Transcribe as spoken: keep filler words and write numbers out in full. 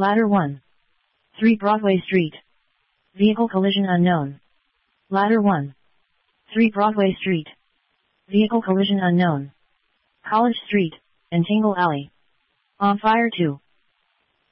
Ladder one. three Broadway Street. Vehicle collision unknown. Ladder one. three Broadway Street. Vehicle collision unknown. College Street, Entangle Alley. On fire two.